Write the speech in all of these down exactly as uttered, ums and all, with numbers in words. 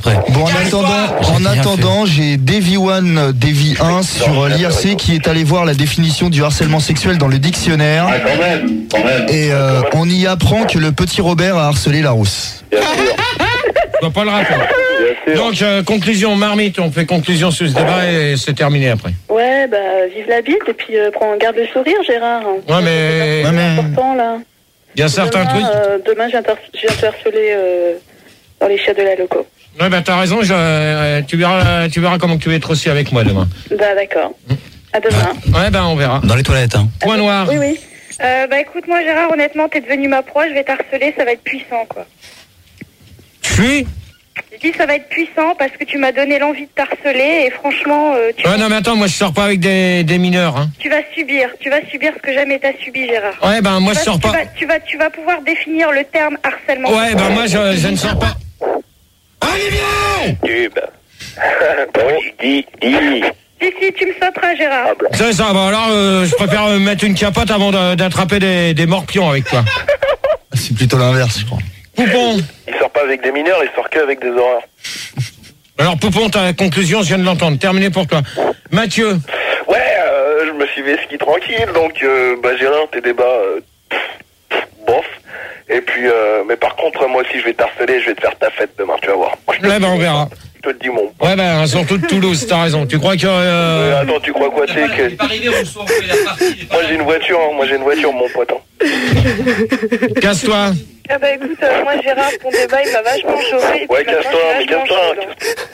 exprès. Bon, en attendant, en attendant, j'ai Davy One, Davy un sur l'I R C qui est allé voir la définition du harcèlement sexuel dans le dictionnaire. Ah, quand même, quand même. Et euh, on y apprend que le petit Robert a harcelé la rousse. Bien sûr. Je vois pas le rapport. Bien sûr. Donc, euh, conclusion, Marmite, on fait conclusion sur ce débat et c'est terminé après. Ouais, bah, vive la bite et puis euh, prends garde le sourire, Gérard. Ouais, mais- C'est Ouais, mais- important, là. Il y a certains demain, trucs. euh, demain, je viens te je viens te harceler euh, dans les chiottes de la loco. Ouais, bah, t'as raison, je, euh, tu verras, tu verras comment tu vas être aussi avec moi demain. Bah, d'accord. À demain. Ouais, bah, on verra. Dans les toilettes, hein. Point noir. Oui, oui. Euh, bah écoute, moi Gérard, honnêtement, t'es devenu ma proie, je vais t'harceler, ça va être puissant, quoi. Tu suis? Je dis ça va être puissant parce que tu m'as donné l'envie de t'harceler et franchement, euh, tu, Ouais, non, mais attends, moi, je sors pas avec des, des mineurs, hein. tu vas subir, tu vas subir ce que jamais t'as subi, Gérard. Ouais, ben, moi, tu je vas, sors tu pas. vas, tu vas, tu vas pouvoir définir le terme harcèlement. Ouais, ben, moi, je, je ne sors pas. Olivier! Tube. Bon, dis, dis. Si, si, tu me sauteras, Gérard. C'est ça, bah, alors, euh, je préfère euh, mettre une capote avant de- d'attraper des, des morpions avec toi. C'est plutôt l'inverse, je crois. Poupon! Il sort pas avec des mineurs, il sort que avec des horreurs. Alors, Poupon, ta conclusion, je viens de l'entendre. Terminé pour toi. Mathieu. Ouais, euh, je me suis vesqui tranquille, donc euh, bah Gérard, tes débats, euh, pff, pff, bof. Et puis, euh, mais par contre, moi aussi, je vais t'harceler, je vais te faire ta fête demain, tu vas voir. Moi, je te Ouais, le ben, dis, on verra. Je te le dis, mon. Ouais, ben, surtout de Toulouse, t'as raison. Tu crois que... Euh, Euh... attends, tu crois quoi, t'es que... Moi, j'ai une voiture, hein, moi, j'ai une voiture, mon pote. Hein. Casse-toi. Ah bah écoute, euh, moi Gérard, ton débat, il m'a vachement chauffé. et puis Ouais, maintenant, casse-toi, je mais suis vachement casse-toi.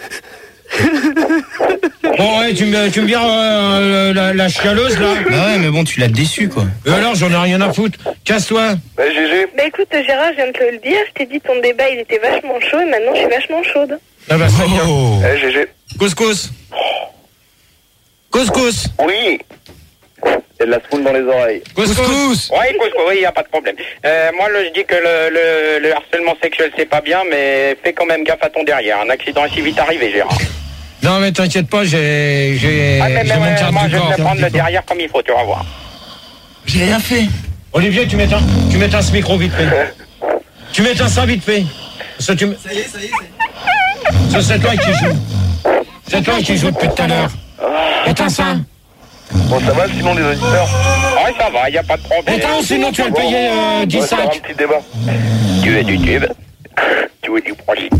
chaude. Bon, ouais, tu me, tu me vires euh, la, la chialeuse, là. Bah ouais, mais bon, tu l'as déçu, quoi. Et alors, j'en ai rien à foutre. Casse-toi. Bah, G G. Bah écoute, Gérard, je viens de te le dire, je t'ai dit ton débat, il était vachement chaud et maintenant je suis vachement chaude. Ah bah, ça y est. Oh. Eh, G G. Couscous. Couscous. Oui. Il y a de la spoon dans les oreilles. Couscous. Oui, oui, il n'y a pas de problème. Euh, moi, le- je dis que le, le, le harcèlement sexuel, c'est pas bien, mais fais quand même gaffe à ton derrière. Un accident est si vite arrivé, Gérard. Non, mais t'inquiète pas, j'ai, j'ai, Ah, mais, j'ai mais, mon ouais, carte moi, du je vais corps. te prendre le derrière comme il faut, tu vas voir. J'ai rien fait. Olivier, tu m'éteins, tu m'éteins ce micro vite fait. Tu m'éteins ça vite fait. Ça, tu m- Ça y est, ça y est, ça y est. ça, c'est toi qui joue. C'est toi qui joue depuis tout à l'heure. Éteins ça. Bon, ça va, sinon, les auditeurs. Ouais, ça va, il n'y a pas de problème. Éteins, sinon tu vas le payer euh, On dix va faire un sacs. petit débat. Tu veux du tube? Tu veux du projet?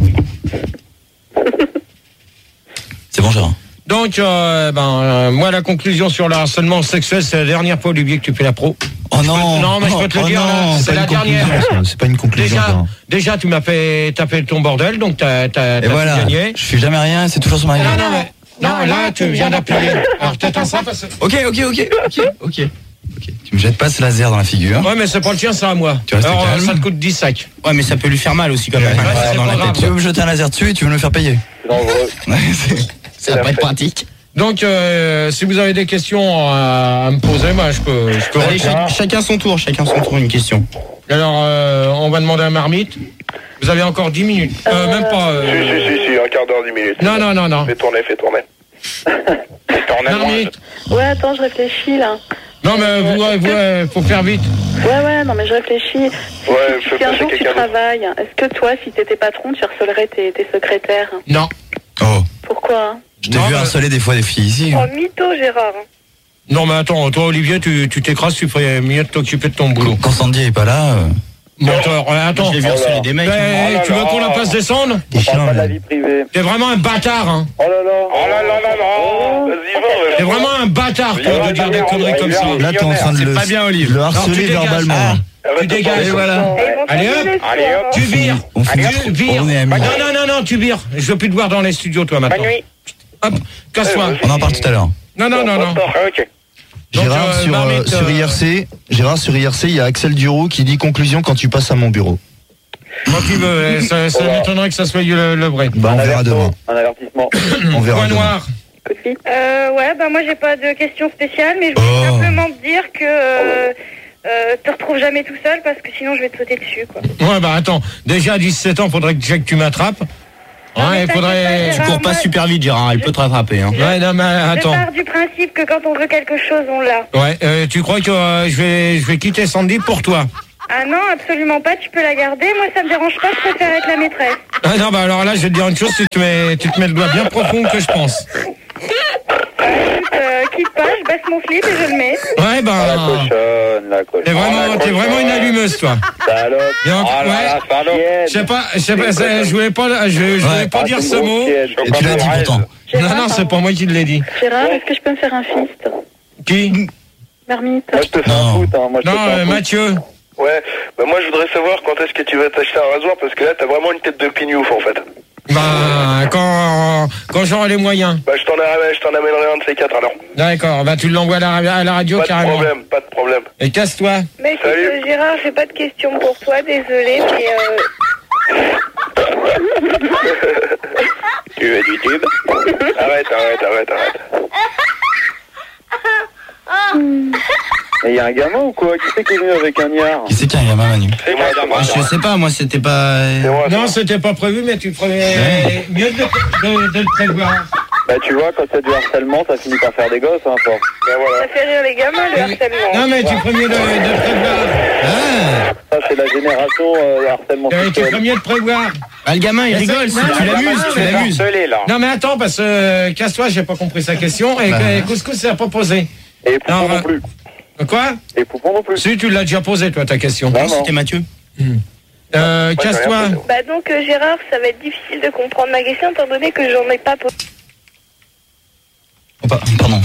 C'est bon, Gérard. Donc, euh, ben, euh, moi, la conclusion sur le harcèlement sexuel, c'est la dernière fois, Olivier, que tu fais la pro. Oh non. Non, mais je peux te le Oh dire, non, là, c'est pas la une dernière. conclusion, ça. C'est pas une conclusion. Déjà, ça. déjà, tu m'as fait, t'as fait ton bordel, donc t'as, t'as, Et t'as voilà. tout gagné. Je fais jamais rien, c'est toujours sur ma Non, gueule. non, mais, non, là, tu viens d'appuyer. Alors, t'éteins ça parce que... Ok, ok, ok, ok, ok. Ok. Tu me jettes pas ce laser dans la figure. Ouais, mais c'est pas le tien, c'est à moi. Tu restes Alors, calme. ça te coûte dix sacs. Ouais, mais ça peut lui faire mal aussi quand même. Ouais, c'est dans pas la grave. tête. Tu veux me jeter un laser dessus et tu veux me le faire payer. C'est dangereux. Ouais, c'est- ça va la pas être fête. pratique. Donc, euh, si vous avez des questions à, à me poser, moi, je peux, je peux Allez, répondre. cha- chacun son tour, chacun son tour, une question. Alors, euh, on va demander à Marmite. Vous avez encore dix minutes. Euh, même pas. Si, Euh... si, si, si, un quart d'heure, dix minutes. Non, non, non, non. Fais tourner, fais tourner. Fais tourner loin. Marmite. Ouais, attends, je réfléchis là. Non, mais vous, euh, vous, euh, faut faire vite. Ouais, ouais, non, mais je réfléchis. Si, Ouais, si, fais si un passer jour tu quelqu'un d'autre. travailles, est-ce que toi, si t'étais patron, tu harcelerais tes, tes secrétaires? Non. Oh. Pourquoi? Je t'ai Non, vu mais- harceler des fois des filles ici. Oh, mytho, Gérard. Non, mais attends, toi, Olivier, tu, tu t'écrases, tu ferais mieux de t'occuper de ton boulot. Quand Sandy est pas là. euh, Bon, attends, euh, attends. Je l'ai vu harceler des mecs. Ben, Oh là tu veux là. qu'on la fasse descendre? T'es chiant, Pas de la mais- vie privée. T'es vraiment un bâtard, hein. Oh là là. Oh là là là là. Vas-y, va. T'es vraiment un bâtard, toi, de dire des conneries comme ça. Là, t'es en train de C'est le, pas bien, Olive. le Non, tu harceler dégages. verbalement. Ah. Arrête Tu de dégages. parler Et comme voilà. ça. Et ils vont Allez, s'engueuler hop. ce soir, Allez, hop. hein. Tu vires. On fait Tu vires. On est amis. Non, non, non, non, tu vires. Je veux plus te voir dans les studios, toi, maintenant. Bonne nuit. Hop, casse-toi. On en parle tout à l'heure. Non, non, non, non. Ok. Donc, Gérard, euh, sur, euh, Marmite, sur euh, I R C, Gérard, sur I R C, il y a Axel Duroux qui dit conclusion quand tu passes à mon bureau. Quand tu veux, ça, ça m'étonnerait que ça soit le, le vrai. Bah, on verra demain. Un avertissement. On verra Point demain. noir. Coup de fil. Euh, ouais, bah moi j'ai pas de questions spéciales, mais je voulais Oh. simplement te dire que euh, euh, te retrouve jamais tout seul parce que sinon je vais te sauter dessus, quoi. Ouais, bah attends. Déjà à dix-sept ans, faudrait que, déjà que tu m'attrapes. Non, mais Ouais, il t'inquiète faudrait. pas, Tu Gérard. cours pas moi- super vite, Gérard. Elle peut te rattraper. Hein. Ouais, non, mais Je attends. pars du principe que quand on veut quelque chose, on l'a. Ouais, euh, tu crois que euh, je vais, je vais quitter Sandy pour toi? Ah non, absolument pas, tu peux la garder. Moi, ça me dérange pas, je préfère être la maîtresse. Ah non, bah alors là, je vais te dire une chose, tu te mets, tu te mets le doigt bien profond que je pense. Euh, quitte pas, je baisse mon slip et je le mets. Ouais, bah... La cochonne, la cochonne. T'es vraiment, t'es vraiment une allumeuse, toi. Salope. Et en- Oh là ouais. là, salope. Je sais pas, je sais pas, c'est- je voulais pas, je, je voulais Ouais. pas Ah, dire c'est ce une mot. grosse pièce. Et tu l'as dit pourtant. Non, non, c'est pas moi qui l'ai dit. Gérard, est-ce que je peux me faire un fist? Qui? Marmite. Moi, je te fais Non. un foot, hein. Moi, je te Non, fais un euh, foot. Mathieu. Ouais, bah moi, je voudrais savoir quand est-ce que tu vas t'acheter un rasoir, parce que là, t'as vraiment une tête de pignouf, en fait. Bah, quand, quand j'aurai les moyens. Bah, je t'en amènerai, je t'en amènerai un de ces quatre, alors. D'accord, bah tu l'envoies à la, à la radio Pas de carrément. problème, pas de problème. Et casse-toi. Mais écoute, Salut. euh, Gérard, j'ai pas de questions pour toi, désolé, mais euh, Tu veux du tube? Arrête, arrête, arrête, arrête. Mais il y a un gamin ou quoi? Qui c'est qui est venu avec un niard? Qui c'est qu'il y a ma Manu? C'est moi, c'est moi. Je sais pas, moi c'était pas. C'est moi, c'est Non, moi. c'était pas prévu, mais tu ferais mieux de, de, de le prévoir. Bah tu vois, quand c'est du harcèlement, ça finit par faire des gosses, hein, force. Ben voilà. ça fait rire les gamins, le harcèlement. Non, mais tu ferais mieux de, de le prévoir. Ah, Ça, c'est la génération euh, harcèlement Euh, Tu sexuel. ferais mieux de prévoir. Ah, le gamin il Mais rigole, c'est- si non, tu non, l'amuses, non, tu mais l'amuses. Harcelé, là. Non, mais attends, parce que euh, casse-toi, j'ai pas compris sa question. Et Bah. que Couscous, ça a pas posé. Et Poupon Non, non, euh, plus. Quoi? Et Poupon non plus. Si, tu l'as déjà posé, toi, ta question. Non, Oui, non. c'était Mathieu. Euh, Ouais, casse-toi. j'ai rien fait. Bah donc, euh, Gérard, ça va être difficile de comprendre ma question, étant donné que j'en ai pas posé. oh, pa- pardon,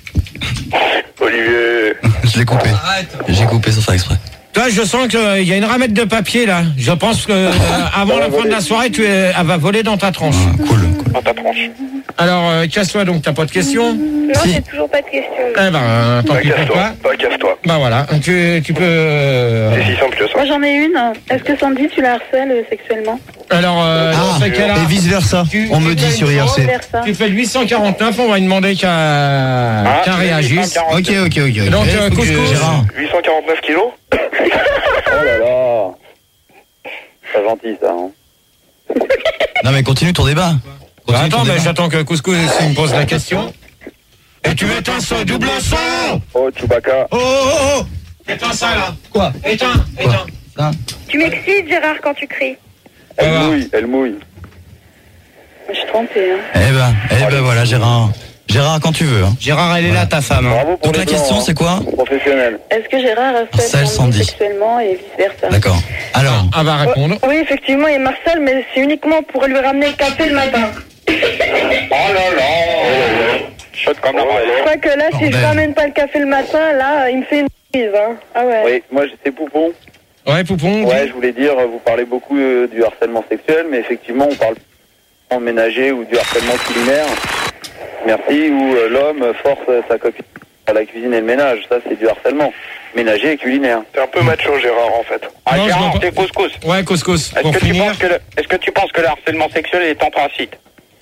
Olivier. je l'ai coupé. J'ai coupé sans faire exprès. Toi, je sens qu'il y a une ramette de papier, là. Je pense que euh, avant la fin de la soirée, tu es, elle va voler dans ta tranche. Ah, cool, cool. Dans ta tronche. Alors, euh, casse-toi, donc, t'as pas de questions? Non, Si. j'ai toujours pas de questions. Eh ben, euh, tant Pas pis pour toi. casse-toi, pas casse-toi. Bah voilà, tu, tu peux... euh, C'est si simple que ça. Moi j'en ai une. Est-ce que Sandy, tu la harcèles sexuellement? Alors, euh, dans Ah, ce cas-là, et vice versa, tu- on tu me fais dit une sur I R C. Versa. tu fais le huit cent quarante-neuf, on va lui demander qu'elle Ah, qu'elle réagisse. Ok, ok, ok. ok. Donc, euh, Faut que couscous. je- Gérard. huit cent quarante-neuf kilos. Oh là là. Pas gentil, ça, hein. Non mais continue ton débat. Bah, Continue attends, ton mais débat. j'attends que Couscous il me pose la question. Et tu éteins ce double son. Oh, Chewbacca. Oh, oh, oh. Éteins ça, là. Quoi? Éteins, éteins. Ça Tu m'excites, Gérard, quand tu cries. Elle Voilà. mouille, elle mouille. Je suis trompée. Hein. Eh ben, eh ben voilà Gérard. Gérard, quand tu veux. Hein. Gérard, elle est là, ta femme. Hein. Bravo pour Donc les la question blancs, c'est quoi? hein. Professionnel. Est-ce que Gérard Harcèle harcèle Sandy. Sandy sexuellement et vice versa? D'accord. Alors, Elle va répondre. Oui, effectivement, il Marcel, mais c'est uniquement pour lui ramener le café le matin. Oh là là. Chaude comme la Je braille. crois que là, si je Bordel. ramène pas le café le matin, là, il me fait une bise, hein. Ah ouais. Oui, moi, c'est Poupon. Ouais, Poupon. Ouais, je voulais dire, vous parlez beaucoup euh, du harcèlement sexuel, mais effectivement, on parle en ménager ou du harcèlement culinaire. Merci, où euh, l'homme force euh, sa copine à la cuisine et le ménage. Ça, c'est du harcèlement ménager et culinaire. T'es un peu macho, Gérard, en fait. Ah, Non, je Gérard, vois pas. c'est couscous. Ouais, Couscous. Est-ce Pour que, tu finir. penses que le, est-ce que tu penses que le harcèlement sexuel est anthracite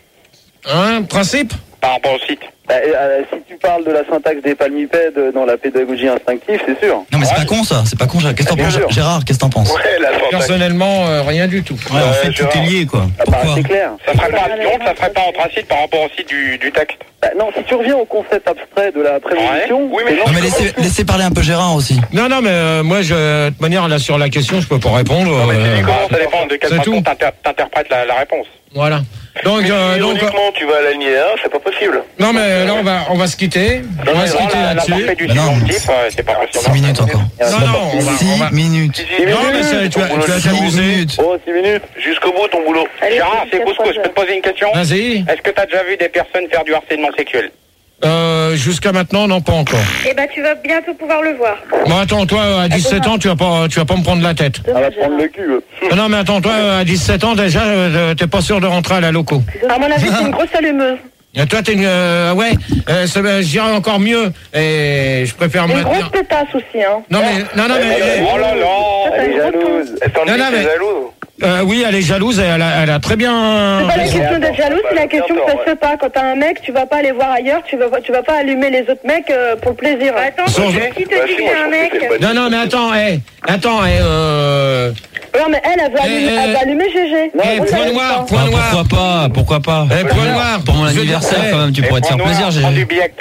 Hein, principe? par rapport au site? Bah, euh, si tu parles de la syntaxe des palmipèdes dans la pédagogie instinctive, c'est sûr. non mais c'est Ouais. pas con ça, c'est pas con. Qu'est-ce que t'en Bien penses, sûr. Gérard? Qu'est-ce que t'en penses? Ouais, la syntaxe. Personnellement, euh, rien du tout. Ouais, en fait, Euh, tout est lié, quoi. Ça Pourquoi paraît assez clair. Ça serait pas, donc, ça serait pas anthracite par rapport au site du, du texte. Bah, non, si tu reviens au concept abstrait de la prévention, Ouais. Oui, mais c'est Non mais laissez, laissez parler un peu Gérard aussi. Non, non, mais euh, moi, je, de toute manière, là, sur la question, je peux pas répondre. mais euh, c'est Comment ça dépend de quelle C'est façon tout. t'inter- t'interprètes la, la réponse. Voilà. Donc, euh, donc, euh, Ironiquement, tu vas à l'alinéa, c'est pas possible. non, mais là, on va, on va se quitter. On va se quitter la, la là-dessus. parfaite du Bah non. subjonctif, euh, c'est pas possible. six minutes encore. Non, non, on va, on six va. minutes. Si, si, Non, mais c'est- tu vas, tu vas six t'amuser. minutes. Oh, six minutes. Jusqu'au bout, ton boulot. Allez, Gérard, c'est jusqu'à couscous. trois Je peux te heures. poser une question? Vas-y. Est-ce que tu as déjà vu des personnes faire du harcèlement sexuel? Euh, jusqu'à maintenant, non, pas encore. Eh ben, tu vas bientôt pouvoir le voir. Bon, attends, toi, à dix-sept ans, tu vas pas, tu vas pas me prendre la tête. Elle va Demain, prendre Gérard. le cul. euh. Ah non, mais attends, toi, à dix-sept ans, déjà, euh, t'es pas sûr de rentrer à la loco. À mon avis, c'est une grosse allumeuse. Et toi, t'es une, euh, ouais, euh, c'est- euh, je dirais encore mieux. Et je préfère me Une grosse maintenir. pétasse aussi, hein. Non, mais, non, non, mais, Oh là là, elle est jalouse. Et t'en Non, dis non, que t'es mais- jalouse. euh, oui, elle est jalouse et elle a, elle a très bien. C'est pas la raison. question d'être jalouse, c'est la question que ça ouais. se fait pas. Quand t'as un mec, tu vas pas aller voir ailleurs, tu vas, tu vas pas allumer les autres mecs euh, pour le plaisir. Attends, Sans- qui te Bah, dit si, que moi, j'ai je un trouve que mec c'est une bonne Non, non, mais attends, hé, attends, hé, euh, Non, mais elle, elle veut allumer, Eh, elle veut allumer G G. eh, Oui, point elle noir, veut point Ah, noir. pourquoi pas, pourquoi pas. Eh, point noir. Pour mon Je veux dire, anniversaire, eh, quand même, tu pourrais te faire plaisir, Prends du Gégé. Biactol.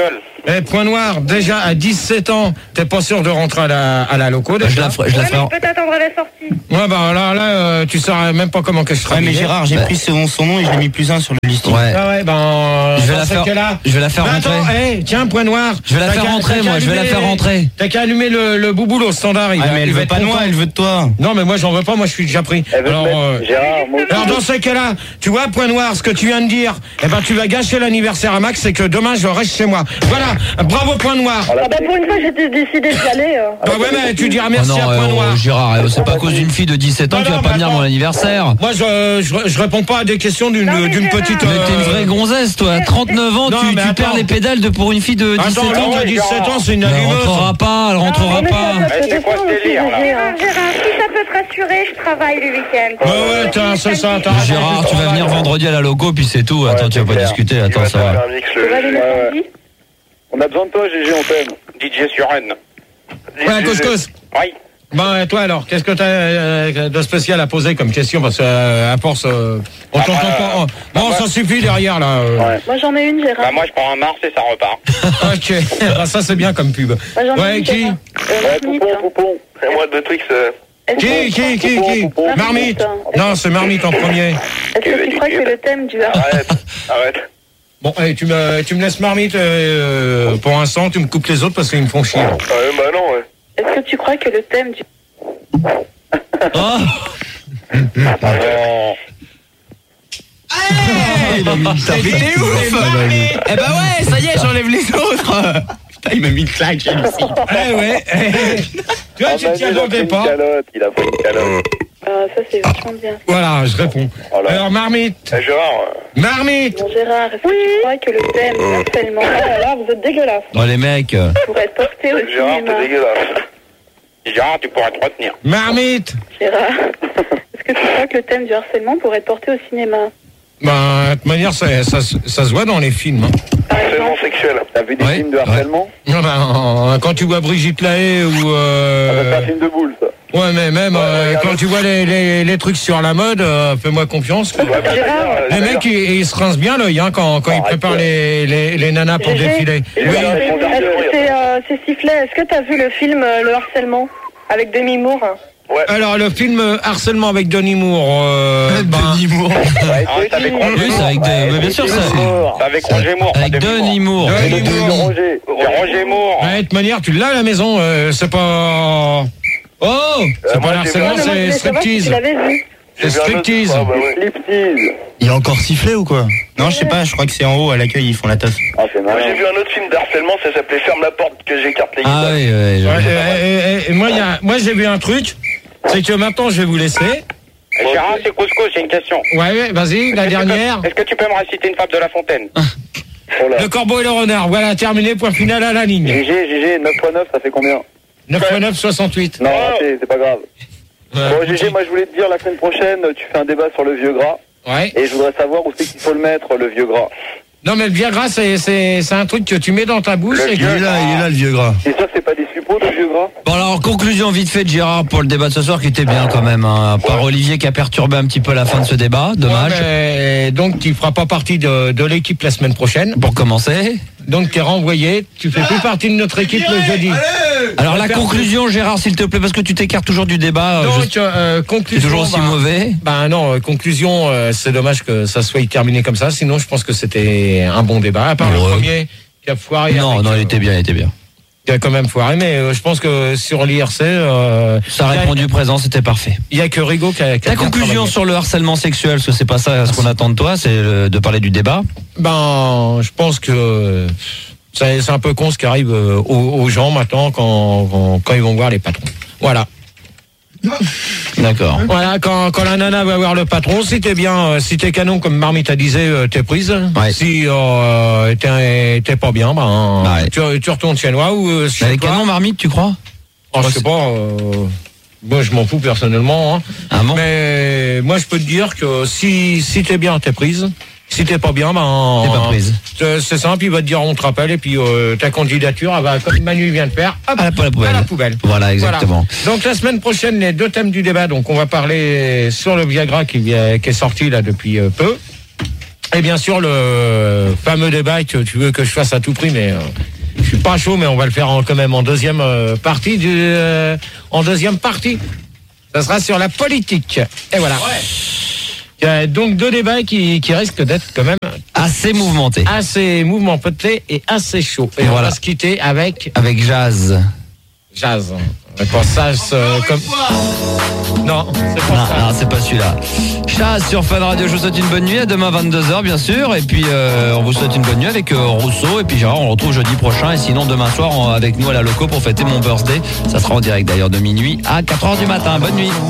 Eh, point noir, déjà à dix-sept ans, t'es pas sûr de rentrer à la, à la loco déjà. Je la ferai, je la Ouais, ferai. mais je peux t'attendre à la sortie. Ouais, bah là, là euh, tu sauras même pas comment que je Ouais, travaille. mais Gérard, j'ai Bah. pris son, son nom et je l'ai mis plus un sur le listing. Ouais. Ah ouais, ben. Je vais dans la ce faire- cas-là- je vais la faire Mais rentrer. Attends, hey, tiens, point noir. Je vais la T'as faire qu'à- rentrer, t'as moi, qu'à je vais la allumer- faire rentrer. T'as qu'à allumer le, le bouboule au standard. Il Ah, va, mais elle il va veut être pas de moi, content. elle veut de toi. Non, mais moi, j'en veux pas, moi, je suis déjà pris. Elle veut Alors, te mettre, euh, Gérard, moi aussi. alors, dans ce cas-là, tu vois, point noir, ce que tu viens de dire, eh ben, tu vas gâcher l'anniversaire à Max, c'est que demain, je reste chez moi. Voilà, bravo, point noir. Ah, là, Ah bah pour une fois, j'étais décidé d'y aller. euh. Bah ouais, mais tu diras Oh merci non, à point euh, noir. Gérard, euh, c'est pas à cause d'une fille de dix-sept ans Non, qui va non, pas mais venir à attends. mon anniversaire. Moi, je, je, je réponds pas à des questions d'une Non, mais d'une Gérard. petite. Mais t'es une euh, vraie gonzesse, toi. À trente-neuf ans, Non, tu, mais tu perds attends. les pédales de pour une fille de dix-sept Attends, ans. l'autre de dix-sept ans, c'est une Elle allumeuse. rentrera pas, elle rentrera Non, mais pas. ça, ça Eh, peut c'est quoi descendre ce aussi, délire, là Gégé, hein. Gérard, Gérard, si ça peut te rassurer, je travaille le week-end. Ouais, ouais, t'as- c'est ça, t'as raison. Gérard, tu vas venir vendredi à la logo, puis c'est tout. Ouais, Attends, tu c'est vas pas clair. discuter. Il Attends, va ça te faire va. un mix Tu vas aller le le Ouais, ouais. samedi. On a besoin de toi, Gégé, on t'aime. D J sur N. Ouais, couscous. Oui. Bon, et toi alors, qu'est-ce que t'as euh, de spécial à poser comme question? Parce que euh, à force, euh, on Ah, t'entend bah, pas. euh, Bon, bah, ça suffit derrière là. euh. Ouais. Moi j'en ai une, Gérard. Bah moi je prends un Mars et ça repart. Ok, bah, ça c'est bien comme pub. Moi j'en ai Ouais, une, qui Gérard. Euh, Ouais, Marmite, Poupon, hein. Poupon. Et moi de Twix. euh, Est-ce Qui, que- qui, qui, qui Poupon. Marmite. Non, c'est Marmite en premier. Est-ce que tu crois que le thème du Arrête, arrête. Bon, allez, tu me, tu me laisses Marmite euh, pour l'instant, tu me coupes les autres parce qu'ils me font chier. Ouais, bah non, ouais. Est-ce que tu crois que le thème du Oh, Non. Il a mis une tape. T'es ouf, Marmite. Eh bah ouais, ça y est, j'enlève les autres. Putain, il m'a mis une claque. celui-ci. Eh ouais. Tu vois, Ah, tu bah, t'y il a fait attendais une pas. calotte, il a fait une calotte. Ah, ça c'est vachement bien. Voilà, je réponds. Oh là. Alors, Marmite. Eh, Gérard, euh, Marmite. Bon Gérard, est-ce que tu crois que le thème du harcèlement, ah là là, vous êtes dégueulasse, oh, les mecs. euh, pourrait être porté au Gérard, cinéma? t'es dégueulasse. Gérard, tu pourrais te retenir. Marmite. Gérard, est-ce que tu crois que le thème du harcèlement pourrait être porté au cinéma? Ben, de toute manière, ça, ça, se- ça se voit dans les films. Hein. Par Harcèlement exemple, sexuel. T'as vu des Ouais, films de ouais. harcèlement Non, ben, quand tu vois Brigitte Lahaye ou... Ah, bah, Euh... c'est un film de boule, ça. Ouais, mais même Ouais, euh, regarde. quand tu vois les, les, les trucs sur la mode, euh, fais-moi confiance. Ouais, bah, Gérard, d'ailleurs, Les d'ailleurs, mecs, ils, ils se rincent bien l'œil hein, quand, quand ils Arrête, préparent ouais. les, les, les nanas pour Gégé, défiler. Et Oui. Gérard, Est-ce répond que derrière. c'est euh, c'est sifflet? Est-ce que t'as vu le film euh, Le harcèlement avec Demi Moore? Ouais. Alors, le film euh, Harcèlement avec Denis Moore... Euh, ben, Denis Moore. Ouais, Ah, c'est avec Denis. Roger Oui, c'est avec Moore. des- mais bien sûr, ça- C'est avec Roger Moore. pas Avec Denis Moore. Denis Le film de Moore. Roger. C'est Roger Moore. Ouais, de toute manière, tu l'as à la maison, euh, c'est pas... Oh C'est Euh, pas moi, le j'ai harcèlement, Non, mais moi, je c'est voulais savoir si striptease. tu l'avais vu. J'ai C'est vu un autre- striptease. Ah, bah ouais. Striptease. Il a encore sifflé ou quoi? Non, je sais pas, je crois que c'est en haut à l'accueil, ils font la teuf. Ah, c'est Moi malin. j'ai vu un autre film d'harcèlement, ça s'appelait Ferme la porte que j'écarte les Ah guitares. oui, ouais, Ouais, je- et, et- et moi, il y a- moi, j'ai vu un truc, c'est que maintenant, je vais vous laisser. Eh, Gérard, c'est Couscous, j'ai une question. Ouais, ouais, vas-y, la Est-ce que tu peux- dernière. Est-ce que tu peux me réciter une fable de La Fontaine? Oh là. Le corbeau et le renard, voilà, terminé, point final à la ligne. Gégé, Gégé, neuf fois neuf, ça fait combien? neuf fois neuf, soixante-huit. Non, raté, c'est pas grave. Ouais. Bon, Gégé, moi je voulais te dire, la semaine prochaine, tu fais un débat sur le vieux gras. Ouais. Et je voudrais savoir où c'est qu'il faut le mettre, le vieux gras. Non, mais le Viagra, c'est, c'est, c'est un truc que tu mets dans ta bouche Le et Il que... est là, il est là le vieux gras. Et ça, c'est pas des suppos, le vieux gras? Bon alors conclusion vite fait de Gérard pour le débat de ce soir qui était bien quand même hein. Par Olivier qui a perturbé un petit peu la fin de ce débat, dommage. Ouais, mais donc, tu feras pas partie de, de l'équipe la semaine prochaine. Pour commencer. Donc, t'es renvoyé. Tu fais plus partie de notre équipe le jeudi. Alors la Faire- conclusion Gérard s'il te plaît parce que tu t'écartes toujours du débat. euh, Donc, je- euh, C'est conclusion. toujours aussi bah, mauvais. Ben non, euh, conclusion, euh, c'est dommage que ça soit terminé comme ça. Sinon, je pense que c'était un bon débat. À part le Ouais. premier qui a foiré. Non, avec, non, il euh, était bien, il était bien. qui a quand même foiré. Mais euh, je pense que sur l'I R C, euh, Ça a il y a- répondu présent, c'était parfait. il y a que Rigaud qui a. qui a Ta bien conclusion travaillé. sur le harcèlement sexuel, parce que c'est pas ça ce qu'on attend de toi, c'est euh, de parler du débat. Ben, je pense que euh, c'est c'est un peu con ce qui arrive euh, aux, aux gens maintenant quand, quand quand ils vont voir les patrons. Voilà. D'accord. Voilà, quand, quand la nana va voir le patron, si t'es bien, euh, si t'es canon comme Marmite a disait, euh, t'es prise. Ouais. Si euh, t'es t'es pas bien, ben Ouais. tu, tu retournes chez moi ou euh, chez Mais avec toi. canon marmite, tu crois? Oh, je sais pas. Euh, moi, je m'en fous personnellement. Hein. Ah bon? Mais moi, je peux te dire que si si t'es bien, t'es prise. Si t'es pas bien, ben T'es pas prise. C'est c'est simple, il va te dire on te rappelle et puis euh, ta candidature, elle va, comme Manu vient de faire, hop, À la, à la poubelle. à la poubelle. Voilà, exactement. Voilà. Donc la semaine prochaine, les deux thèmes du débat. Donc on va parler sur le Viagra qui, vient, qui est sorti là depuis euh, peu. Et bien sûr le fameux débat que tu veux que je fasse à tout prix, mais euh, suis pas chaud, mais on va le faire en, quand même en deuxième euh, partie du, euh, en deuxième partie. Ça sera sur la politique. Et voilà. Ouais. Il y a donc deux débats qui, qui risquent d'être quand même assez mouvementés, assez mouvementés et assez chauds. Et, et voilà. On va se quitter avec avec Jazz. Jazz. Pour ça, euh, comme... Non, c'est pas non, ça. Non, c'est pas celui-là. Chaz sur Fun Radio, je vous souhaite une bonne nuit. À demain vingt-deux heures, bien sûr. Et puis, euh, on vous souhaite une bonne nuit avec euh, Rousseau. Et puis, Gérard, on le retrouve jeudi prochain. Et sinon, demain soir, on, avec nous à la Loco pour fêter mon birthday. Ça sera en direct d'ailleurs de minuit à quatre heures du matin. Bonne nuit.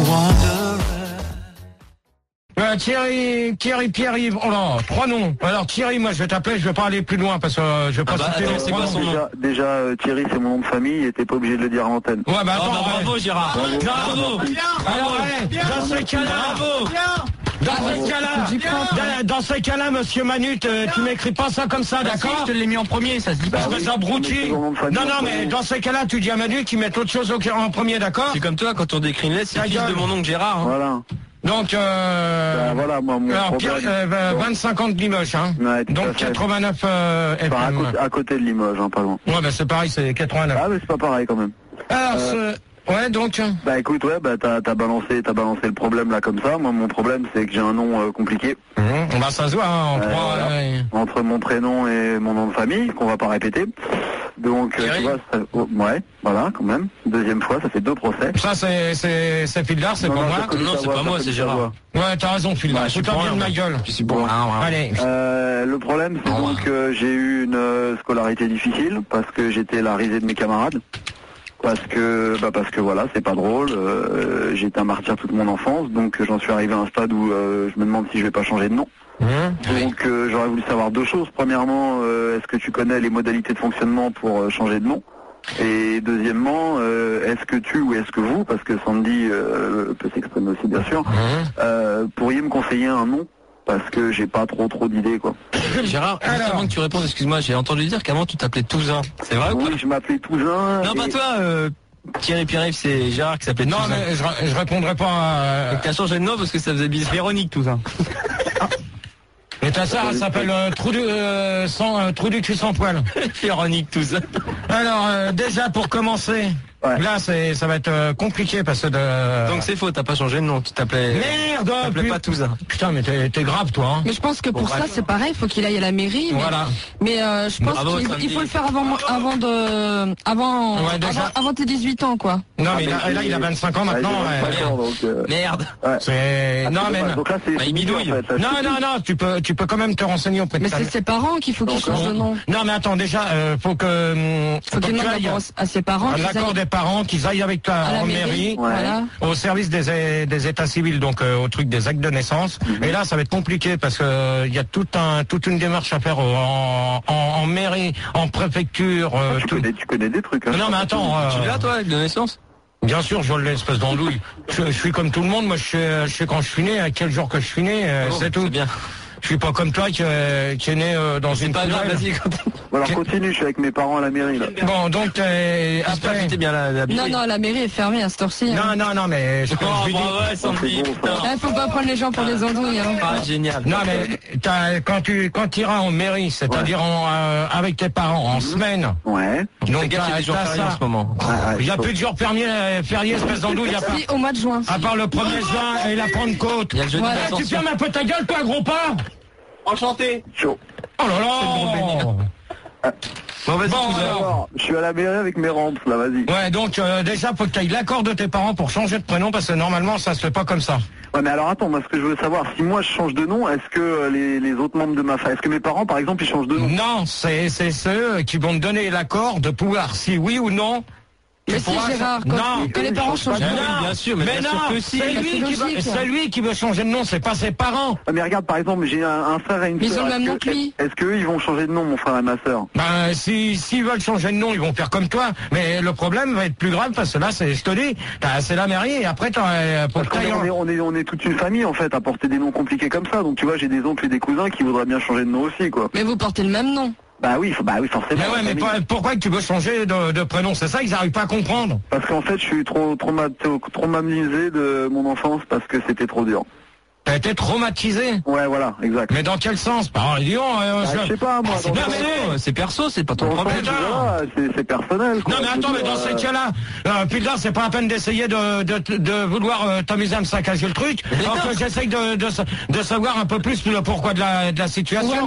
Euh, Thierry, Thierry, Pierre-Yves, oh là, trois noms. Alors Thierry, moi je vais t'appeler, je vais pas aller plus loin parce que euh, je vais pas ah bah, citer attends, c'est quoi son nom? Déjà, déjà euh, Thierry, c'est mon nom de famille et t'es pas obligé de le dire à l'antenne. Ouais, bah attends, oh, bah, bravo ouais. Gérard. Bravo. Bravo. Bravo. Alors, ouais, dans ces cas-là, bravo. Dans ces cas-là, dans, dans ces cas-là, monsieur Manut, euh, tu m'écris pas ça comme ça, d'accord? Je te l'ai mis en premier, ça se dit pas. Parce que ça abruti. Non, non, mais dans ces cas-là, tu dis à Manut qu'il met autre chose en premier, d'accord? C'est comme toi, quand on décrit une lettre, c'est le fils de mon oncle Gérard. Hein. Voilà. Donc, euh, ben voilà, moi, mon alors, Pierre, euh, vingt-cinq ans de Limoges, hein. Ouais, donc quatre-vingt-neuf euh, F M. À côté, à côté de Limoges, hein, pas loin. Ouais, ben c'est pareil, c'est quatre-vingt-neuf. Ah, mais c'est pas pareil quand même. Alors, euh, ouais, donc. Bah écoute, ouais, bah t'as, t'as balancé, t'as balancé le problème là comme ça. Moi, mon problème, c'est que j'ai un nom euh, compliqué. Mmh, bah ça se voit, hein, en euh, trois, voilà. ouais. Entre mon prénom et mon nom de famille, qu'on va pas répéter. Donc, euh, tu vois, ça, oh, ouais, voilà, quand même. Deuxième fois, ça fait deux procès. Ça, c'est, c'est, c'est Fildar, c'est non, pour non, moi. Non, c'est pas moi, c'est Gérard. Ouais, t'as raison, Fildar. Bah, Fous-toi bien de ma gueule. C'est bon. Ah, ouais. Allez. Euh, le problème, c'est donc que euh, j'ai eu une euh, scolarité difficile parce que j'étais la risée de mes camarades. Parce que, bah parce que voilà, c'est pas drôle. Euh, j'ai été un martyr toute mon enfance, donc j'en suis arrivé à un stade où euh, je me demande si je vais pas changer de nom. Mmh. Donc euh, j'aurais voulu savoir deux choses. Premièrement, euh, est-ce que tu connais les modalités de fonctionnement pour euh, changer de nom? Et deuxièmement, euh, est-ce que tu ou est-ce que vous, parce que Sandy euh, peut s'exprimer aussi bien sûr, mmh. euh, pourriez me conseiller un nom? Parce que j'ai pas trop trop d'idées quoi. Gérard, juste avant que tu répondes, excuse-moi, j'ai entendu dire qu'avant tu t'appelais Touzin. C'est vrai ou pas? Oui, je m'appelais Touzin. Non, et... pas toi, euh, Thierry Pierre-Yves, c'est Gérard qui s'appelait Touzin. Non, mais je, je répondrai pas à... Et que t'as changé de nom parce que ça faisait bizarre. Véronique Touzin. Et ta sœur, elle s'appelle euh, Trou du euh, sans euh, Trou du cul sans poil. Véronique Touzin. Alors, euh, déjà pour commencer... Ouais. Là, c'est, ça va être euh, compliqué parce que de... Donc c'est faux, t'as pas changé de nom, tu t'appelais... Merde, tu t'appelais plus... pas Touzin. Putain, mais t'es, t'es grave, toi. Hein. Mais je pense que pour bon, ça, bref. C'est pareil, il faut qu'il aille à la mairie. Mais, voilà. Mais euh, je pense Bravo, qu'il il faut le faire avant, avant de, avant, ouais, avant, avant tes dix-huit ans, quoi. Non, mais là, là, il a vingt-cinq ans maintenant. Ouais, ouais. ans, donc, euh... Merde. Ouais. C'est... Ah, non, c'est mais... Donc là, c'est... Bah, il bidouille. En fait, non, non, non, tu peux, tu peux quand même te renseigner auprès de Mais ta... c'est ses parents qu'il faut qu'ils changent de nom. Non, mais attends, déjà, euh, faut que... Faut qu'il demande à ses parents. L'accord des parents, qu'ils aillent avec toi en mairie. Ouais. Voilà. Au service des, des états civils, donc euh, au truc des actes de naissance. Mm-hmm. Et là, ça va être compliqué parce que il euh, y a tout un, toute une démarche à faire en, en, en mairie, en préfecture. Euh, ah, tu, tout... connais, tu connais des trucs. Hein, non, mais attends. Euh... Tu l'as, toi, acte de naissance? Bien sûr, je l'ai, espèce d'andouille. je, je suis comme tout le monde. Moi, je sais, je sais quand je suis né, à quel jour que je suis né. Euh, oh, c'est tout. C'est bien. Je suis pas comme toi qui, euh, qui est né euh, dans c'est une pas grave, vas-y. Bon, alors continue, je suis avec mes parents à la mairie là. Bon, donc euh, après... que bien la, la non, non, la mairie est fermée à cette heure-ci. Non, hein. non, non, mais je, oh, je lui bah dis... ouais, Sandy, bon, il faut pas prendre les gens pour des andouilles. Hein. Ah, génial. Non, mais t'as, quand tu quand tu iras en mairie, c'est-à-dire ouais. en, euh, avec tes parents en mmh. semaine. Ouais. Donc il y a des jours fériés en ce moment. Il n'y a plus de jours fériés, fériés, espèce d'andouille. Si, au mois de juin. À part le premier juin et la Pentecôte. Il y a le jeudi voilà, tu fermes un peu ta gueule, toi, gros porc. Enchanté. Chaud. Oh là là. Bon, vas-y, bon, alors, je suis à la mairie avec mes rampes, là, vas-y. Ouais, donc euh, déjà, faut que tu aies l'accord de tes parents pour changer de prénom, parce que normalement, ça se fait pas comme ça. Ouais, mais alors attends, moi, ce que je veux savoir, si moi je change de nom, est-ce que euh, les, les autres membres de ma famille, est-ce que mes parents, par exemple, ils changent de nom? Non, c'est, c'est ceux qui vont te donner l'accord de pouvoir, si oui ou non. Mais si Gérard, quand, non, quand les parents changent de nom, oui, bien sûr, mais, mais bien non, sûr que si. C'est lui, qui veut, c'est lui qui veut changer de nom, c'est pas ses parents. Mais regarde, par exemple, j'ai un, un frère et une sœur. Ils ont le même nom que lui. Est-ce qu'eux, ils vont changer de nom, mon frère et ma sœur? Ben, si, s'ils veulent changer de nom, ils vont faire comme toi. Mais le problème va être plus grave parce que là, c'est, je te dis, c'est la mairie et après, t'as, pour parce qu'on est, on est, on est, on est toute une famille, en fait, à porter des noms compliqués comme ça. Donc, tu vois, j'ai des oncles et des cousins qui voudraient bien changer de nom aussi, quoi. Mais vous portez le même nom. Bah oui, bah oui, forcément. Mais ouais, mais pas, pourquoi que tu veux changer de, de prénom? C'est ça qu'ils n'arrivent pas à comprendre. Parce qu'en fait, je suis trop traumatisé de mon enfance parce que c'était trop dur. T'as été traumatisé? Ouais, voilà, exact. Mais dans quel sens? Bah, disons, euh, bah, je sais pas, moi. C'est, non, mais c'est perso, c'est pas ton problème. Voilà, c'est, c'est personnel, quoi. Non, mais attends, mais dans euh... ces cas-là, euh, putain, c'est pas la peine d'essayer de, de, de vouloir euh, t'amuser à me saccager le truc. Alors que j'essaye de, de, de savoir un peu plus le pourquoi de la, de la situation. Ouais,